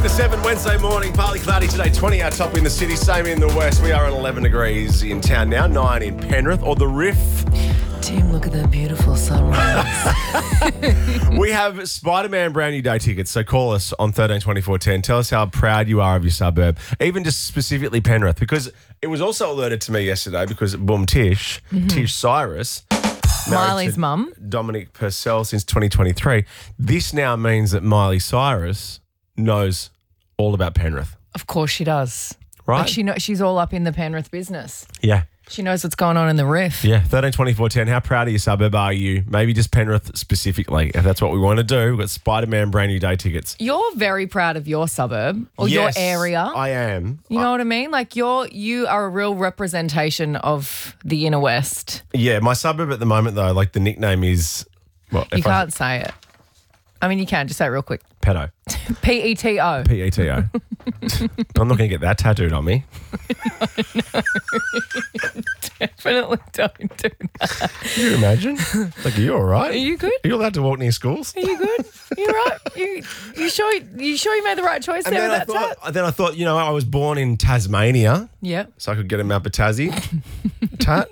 to 7 Wednesday morning, partly cloudy today, 20 our top in the city, same in the west. We are at 11 degrees in town now, 9 in Penrith, or the Riff. Tim, look at that beautiful sunrise. We have Spider-Man brand new day tickets, so call us on 13 24 10. Tell us how proud you are of your suburb, even just specifically Penrith, because it was also alerted to me yesterday because boom, Tish Cyrus, married Miley's to mum. Dominic Purcell since 2023. This now means that Miley Cyrus knows all about Penrith, Of course she does. right? Like she's all up in the Penrith business. Yeah. She knows what's going on in the Riff. Yeah, 13 24 10. How proud of your suburb are you? Maybe just Penrith specifically, if that's what we want to do. We've got Spider-Man brand new day tickets. You're very proud of your suburb or Yes, your area. I am. You know what I mean? Like you are a real representation of the inner west. Yeah, my suburb at the moment, though, like the nickname is... Well, You can't say it. I mean, you can. Just say it real quick. Peto. P-E-T-O. P-E-T-O. I'm not going to get that tattooed on me. Definitely don't do that. Can you imagine? Like, are you all right? Are you good? Are you allowed to walk near schools? Are you good? You right? You sure you made the right choice And there then with that tat? I thought, you know, I was born in Tasmania, Yep. so I could get a map of Tassie. Tat.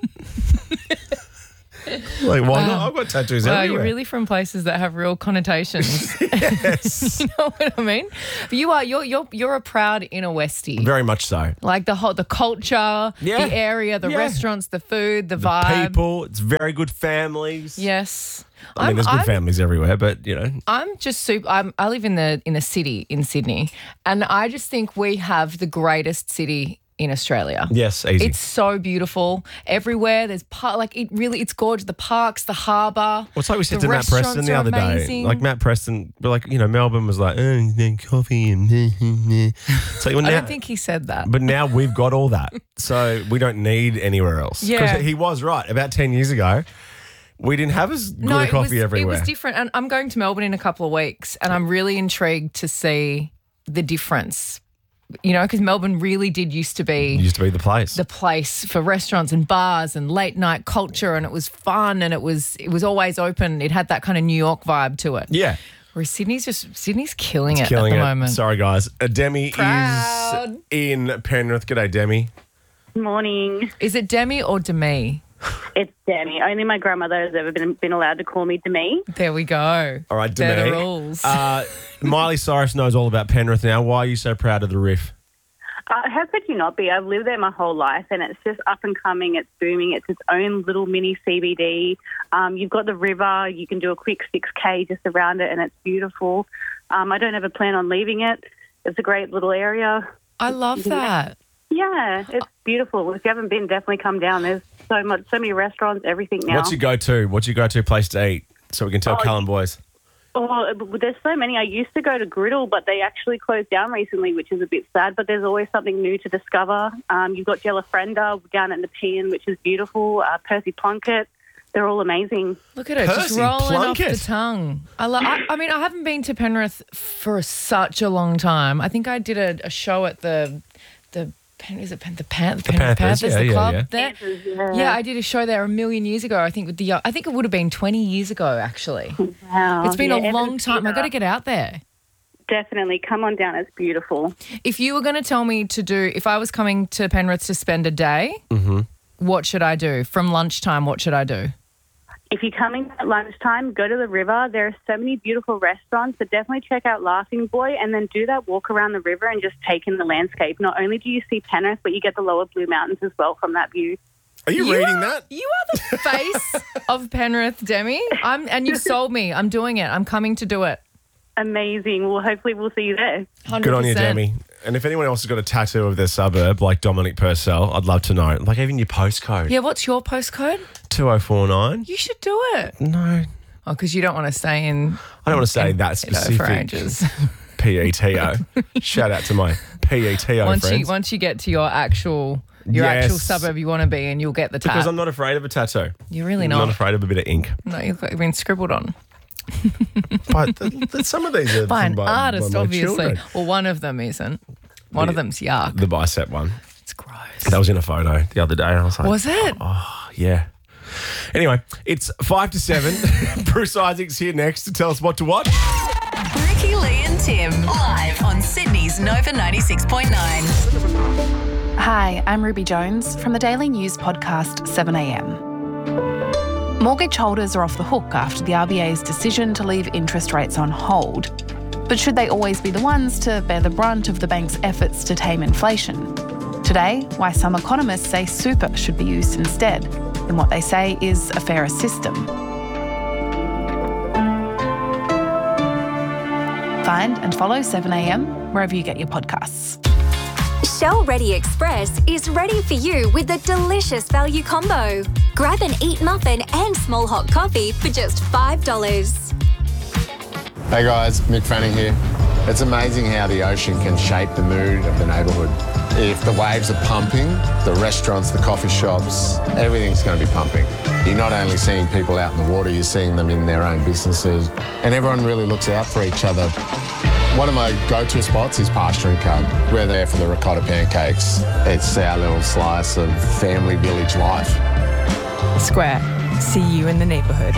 Like, why not? I've got tattoos Wow, everywhere. you're really from places that have real connotations. Yes. You know what I mean? But you're a proud inner Westie. Very much so. Like the culture, Yeah. the area, the Yeah. restaurants, the food, the The vibe. people, it's very good families. Yes. I mean, there's good families everywhere, but, you know. I'm just I live in the city in Sydney, and I just think we have the greatest city in Australia. Yes, easy. It's so beautiful everywhere. There's it's gorgeous. The parks, the harbour. Well, it's like we said the to Matt Preston restaurants the are other day. amazing. Like Matt Preston, but like, you know, Melbourne was like, coffee and so I now, don't think he said that. but now we've got all that. So we don't need anywhere else. Yeah. He was right. About 10 years ago, we didn't have as good a coffee everywhere. It was different. And I'm going to Melbourne in a couple of weeks, and I'm really intrigued to see the difference. You know, because Melbourne really did used to It be used to be the place. the place for restaurants and bars and late night culture, and it was fun, and it was always open. It had that kind of New York vibe to it. Yeah. Whereas Sydney's killing it Killing at the it. moment. Sorry, guys. Demi Proud. is in Penrith. G'day, Demi. Morning. Is it Demi or Demi? It's Demi. Only my grandmother has ever been allowed to call me Demi. There we go. All right, They're Demi. the rules. Miley Cyrus knows all about Penrith now. Why are you so proud of the Riff? How could you not be? I've lived there my whole life, and it's just up and coming. It's booming. It's its own little mini CBD. You've got the river. You can do a quick 6K just around it, and it's beautiful. I don't have a plan on leaving it. It's a great little area. I love that. Yeah, it's beautiful. If you haven't been, definitely come down. There's so many restaurants, everything now. What's your go-to place to eat so we can tell Cullen boys? Oh, there's so many. I used to go to Griddle, but they actually closed down recently, which is a bit sad, but there's always something new to discover. You've got Jella Frenda down at Nepean, which is beautiful. Percy Plunkett. They're all amazing. Look at it, just Percy rolling Plunkett. off the tongue. I mean, I haven't been to Penrith for such a long time. I think I did a show at the Penrith Panthers, Panthers, yeah, the yeah, club yeah. there. Yeah. Yeah, I did a show there a million years ago. I think I think it would have been 20 years ago, actually. Wow. It's been Yeah, a long Evans time. I've got to Theatre. get out there. Definitely. Come on down. It's beautiful. If you were going to tell me if I was coming to Penrith to spend a day, what should I do? From lunchtime, what should I do? If you're coming at lunchtime, go to the river. There are so many beautiful restaurants, but definitely check out Laughing Boy and then do that walk around the river and just take in the landscape. Not only do you see Penrith, but you get the lower Blue Mountains as well from that view. Are you reading that? You are the face of Penrith, Demi. And you've sold me. I'm doing it. I'm coming to do it. Amazing. Well, hopefully we'll see you there. 100%. Good on you, Demi. And if anyone else has got a tattoo of their suburb, like Dominic Purcell, I'd love to know. Like even your postcode. Yeah, what's your postcode? 2049. You should do it. No. Oh, because you don't want to stay in I don't want to say that for specific ages. PETO. Shout out to my PETO friends. Once you get to your actual suburb you want to be in, you'll get the tat. Because I'm not afraid of a tattoo. You're really I'm not. not afraid of a bit of ink. No, you've been scribbled on But some of these are by an by artist, my obviously. children. Well, one of them isn't. One of them's yuck. The bicep one. It's gross. That was in a photo the other day. And I was like, Was it? oh, yeah. Anyway, it's 5 to 7. Bruce Isaac's here next to tell us what to watch. Ricky, Lee and Tim live on Sydney's Sydney's Nova 96.9. Hi, I'm Ruby Jones from the daily news podcast 7am. Mortgage holders are off the hook after the RBA's decision to leave interest rates on hold. But should they always be the ones to bear the brunt of the bank's efforts to tame inflation? Today, why some economists say super should be used instead, in what they say is a fairer system. Find and follow 7am wherever you get your podcasts. Shell Ready Express is ready for you with a delicious value combo. Grab an Eat muffin and small hot coffee for just $5. Hey guys, Mick Fanning here. It's amazing how the ocean can shape the mood of the neighbourhood. If the waves are pumping, the restaurants, the coffee shops, everything's going to be pumping. You're not only seeing people out in the water, you're seeing them in their own businesses, and everyone really looks out for each other. One of my go-to spots is Pasturing Cub. We're there for the ricotta pancakes. It's our little slice of family village life. Square. See you in the neighbourhood.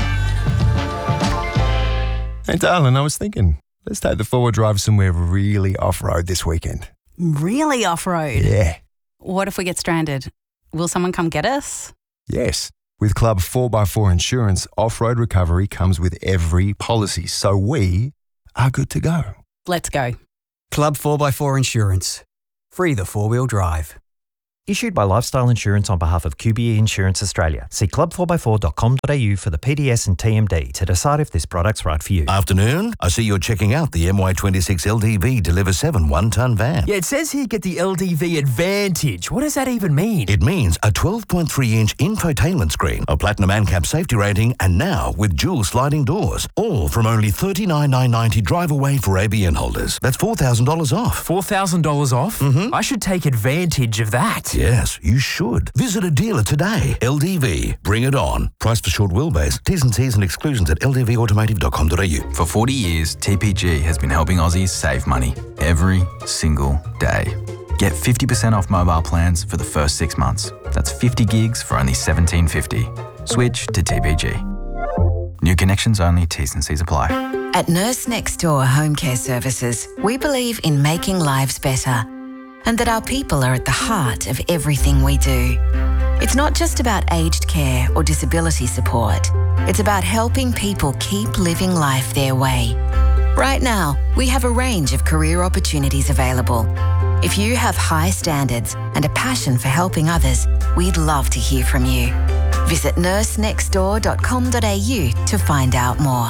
Hey, darling, I was thinking, let's take the four-wheel drive somewhere really off-road this weekend. Really off-road? Yeah. What if we get stranded? Will someone come get us? Yes. With Club 4x4 Insurance, off-road recovery comes with every policy, so we are good to go. Let's go. Club 4x4 Insurance. Free the four-wheel drive. Issued by Lifestyle Insurance on behalf of QBE Insurance Australia. See club4x4.com.au for the PDS and TMD to decide if this product's right for you. Afternoon. I see you're checking out the MY26 LDV Deliver 7 one-ton van. Yeah, it says here get the LDV Advantage. What does that even mean? It means a 12.3-inch infotainment screen, a platinum ANCAP safety rating, and now with dual sliding doors. All from only $39,990 drive away for ABN holders. That's $4,000 off. $4,000 off? Mm-hmm. I should take advantage of that. Yes, you should. Visit a dealer today. LDV. Bring it on. Price for short wheelbase. T's and C's and exclusions at ldvautomotive.com.au. For 40 years, TPG has been helping Aussies save money every single day. Get 50% off mobile plans for the first 6 months. That's 50 gigs for only $17.50. Switch to TPG. New connections only. T's and C's apply. At Nurse Next Door Home Care Services, we believe in making lives better, and that our people are at the heart of everything we do. It's not just about aged care or disability support. It's about helping people keep living life their way. Right now, we have a range of career opportunities available. If you have high standards and a passion for helping others, we'd love to hear from you. Visit nursenextdoor.com.au to find out more.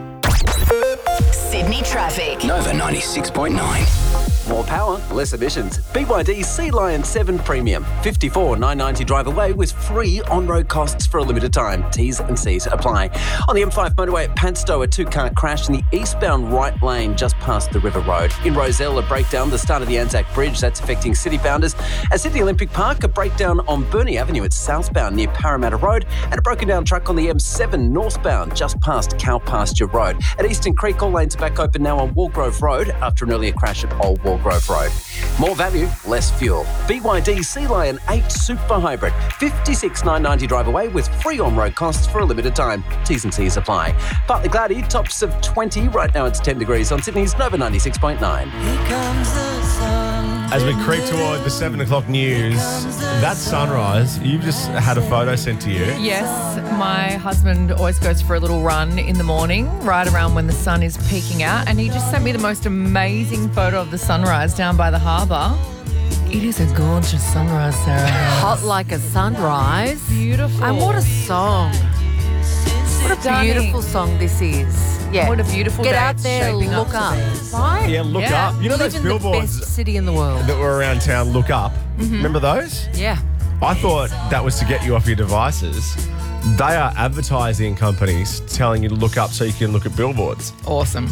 Sydney traffic. Nova 96.9. More power, less emissions. BYD Sea Lion 7 Premium. $54,990 drive away with free on-road costs for a limited time. T's and C's apply. On the M5 motorway at Padstow, a two-car crash in the eastbound right lane just past the River Road. In Rozelle, a breakdown, the start of the Anzac Bridge. That's affecting city-bounders. At Sydney Olympic Park, a breakdown on Burnie Avenue. It's southbound near Parramatta Road. And a broken-down truck on the M7 northbound just past Cow Pasture Road. At Eastern Creek, all lanes are back open now on Walgrove Road after an earlier crash at Old Walgrove Road. More value, less fuel. BYD Sea Lion 8 Super Hybrid. $56,990 drive away with free on-road costs for a limited time. T's and C's apply. Partly cloudy, tops of 20. Right now it's 10 degrees on Sydney's Nova 96.9. As we creep toward the 7 o'clock news, that sunrise, you've just had a photo sent to you. Yes, my husband always goes for a little run in the morning, right around when the sun is peeking out, and he just sent me the most amazing photo of the sunrise down by the harbour. It is a gorgeous sunrise, Sarah. Hot like a sunrise. Beautiful. And what a song. What a beautiful song this is. Yeah. What a beautiful Get day out it's there, shaping look up. Right? Yeah, look up. You know Live those in billboards the best city in the world. that were around town, look up? Mm-hmm. Remember those? Yeah. I thought that was to get you off your devices. They are advertising companies telling you to look up so you can look at billboards. Awesome.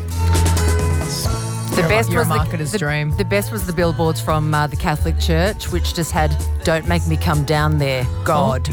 The best You're was a marketer's dream. The best was the billboards from the Catholic Church, which just had "Don't make me come down there, God."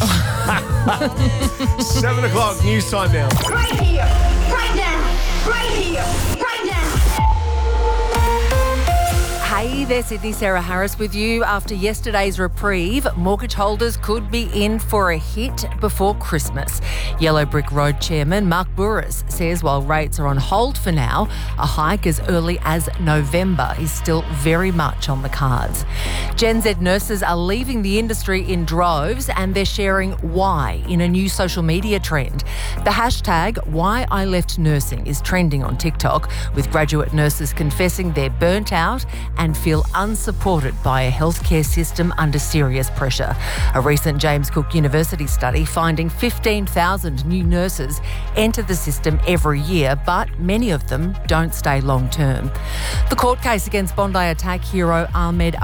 7 o'clock news time now. Right here, right now, right here, right now. Hey there, Sydney. Sarah Harris with you. After yesterday's reprieve, mortgage holders could be in for a hit before Christmas. Yellow Brick Road Chairman Mark Burris says while rates are on hold for now, a hike as early as November is still very much on the cards. Gen Z nurses are leaving the industry in droves and they're sharing why in a new social media trend. The hashtag #WhyILeftNursing is trending on TikTok, with graduate nurses confessing they're burnt out and feel unsupported by a healthcare system under serious pressure. A recent James Cook University study finding 15,000 new nurses enter the system every year, but many of them don't stay long term. The court case against Bondi attack hero Ahmed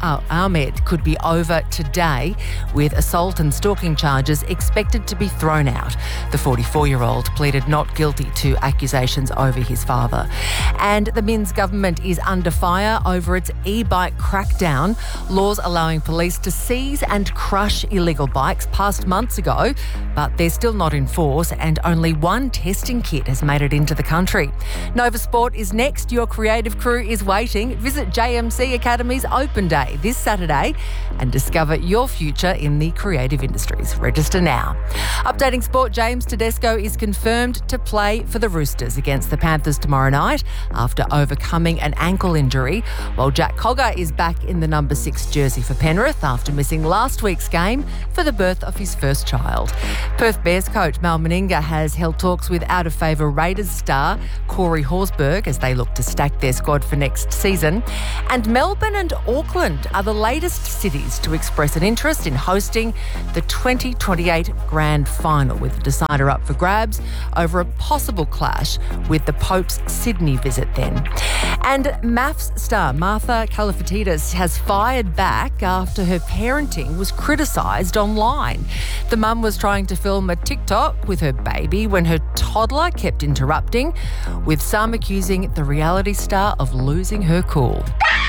could be over today, with assault and stalking charges expected to be thrown out. The 44-year-old pleaded not guilty to accusations over his father. And the Minns government is under fire over its e-bike crackdown. Laws allowing police to seize and crush illegal bikes passed months ago, but they're still not in force, and only one testing kit has made it into the country. Nova Sport is next. Your creative crew is waiting. Visit JMC Academy's Open Day this Saturday and discover your future in the creative industries. Register now. Updating sport, James Tedesco is confirmed to play for the Roosters against the Panthers tomorrow night after overcoming an ankle injury, while Jack Cogger is back in the number 6 jersey for Penrith after missing last week's game for the birth of his first child. Perth Bears coach Mal Meninga has held talks with out-of-favour Raiders star Corey Horsburgh as they look to stack their squad for next season. And Melbourne and Auckland are the latest cities to express an interest in hosting the 2028 Grand Final, with the decider up for grabs over a possible clash with the Pope's Sydney visit then. And MAFS star Martha Kalifatidis has fired back after her parenting was criticised online. The mum was trying to film a TikTok with her baby when her toddler kept interrupting, with some accusing the reality star of losing her cool.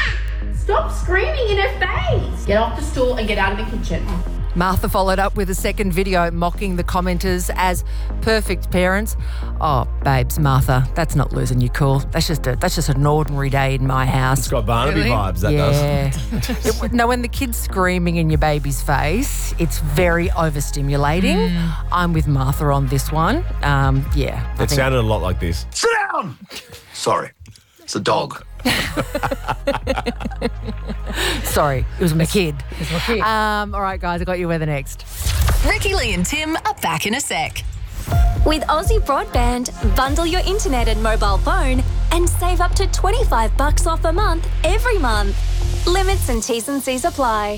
Stop screaming in her face! Get off the stool and get out of the kitchen. Martha followed up with a second video mocking the commenters as perfect parents. Oh, babes, Martha, that's not losing your cool. That's just an ordinary day in my house. It's got Barnaby vibes, that does. No, when the kid's screaming in your baby's face, it's very overstimulating. I'm with Martha on this one. It sounded a lot like this. Sit down! Sorry, it's a dog. Sorry, it was my kid. All right, guys, I got you weather next. Ricky, Lee and Tim are back in a sec. With Aussie Broadband, bundle your internet and mobile phone and save up to $25 off a month every month. Limits and T's and C's apply.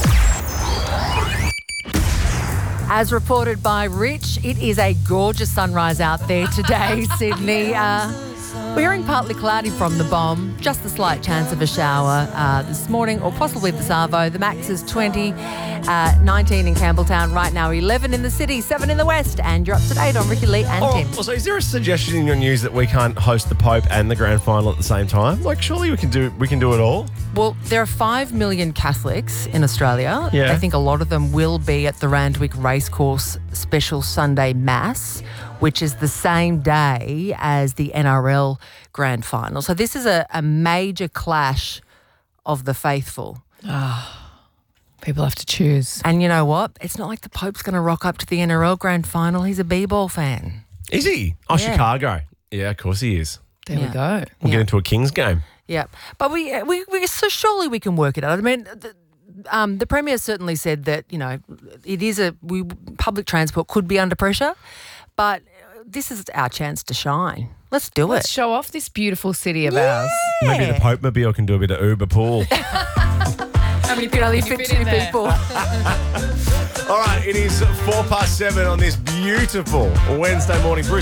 As reported by Rich, it is a gorgeous sunrise out there today, Sydney. We're hearing partly cloudy from the bomb, just a slight chance of a shower this morning or possibly this arvo. The max is 20, 19 in Campbelltown, right now 11 in the city, 7 in the west, and you're up to date on Ricky, Lee and Tim. Also, is there a suggestion in your news that we can't host the Pope and the Grand Final at the same time? Like, surely we can do it all? Well, there are 5 million Catholics in Australia. Yeah. I think a lot of them will be at the Randwick Racecourse Special Sunday Mass, which is the same day as the NRL Grand Final. So this is a major clash of the faithful. People have to choose. And you know what? It's not like the Pope's going to rock up to the NRL Grand Final. He's a b-ball fan. Is he? Oh, Yeah. Chicago. Yeah, of course he is. There we go. We'll get into a Kings game. Yeah, but we so surely we can work it out. I mean, the Premier certainly said that, you know, it is public transport could be under pressure, but this is our chance to shine. Let's do Let's it. show off this beautiful city of ours. Maybe the Pope Mobile can do a bit of Uber pool. How many You can only fit 2 people. All right, it is 7:04 on this beautiful Wednesday morning. Bruce